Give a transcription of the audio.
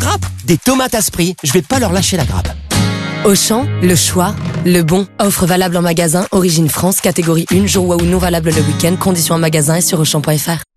grappe. Des tomates à Spry, je vais pas leur lâcher la grappe. Auchan, le choix, le bon. Offre valable en magasin, Origine France, catégorie 1, jour ou non valable le week-end. Conditions en magasin et sur Auchan.fr.